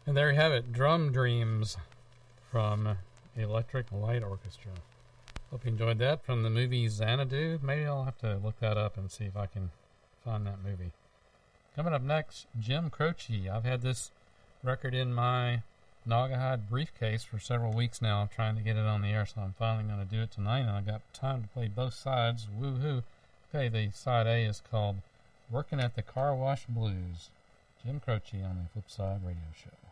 And there you have it, Drum Dreams from Electric Light Orchestra. Hope you enjoyed that from the movie Xanadu. Maybe I'll have to look that up and see if I can find that movie. Coming up next, Jim Croce. I've had this record in my Naugahyde briefcase for several weeks now. I'm trying to get it on the air, so I'm finally going to do it tonight, and I got time to play both sides. Woohoo! Okay, the side A is called Working at the Car Wash Blues. Jim Croce on the Flipside Radio Show.